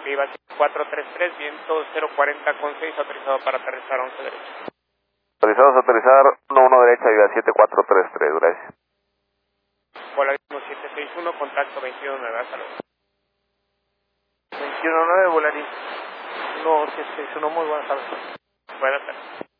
Viva 433, viento 040 con 6, autorizado para aterrizar 11 derecho. Autorizados a aterrizar 11 derecha, Viva 7433, gracias. Hola, 1761, contacto 219, hasta luego. 219, Volaris 1761, muy buenas tardes. Buenas tardes.